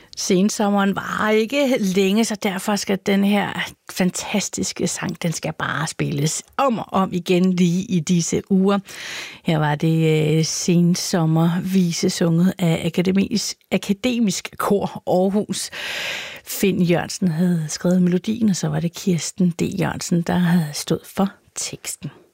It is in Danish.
Sensommeren varer ikke længe, så derfor skal den her fantastiske sang, den skal bare spilles om og om igen lige i disse uger. Her var det sensommervise sunget af Akademisk Kor Aarhus. Finn Jørgensen havde skrevet melodien, og så var det Kirsten D. Jørgensen, der havde stået for teksten.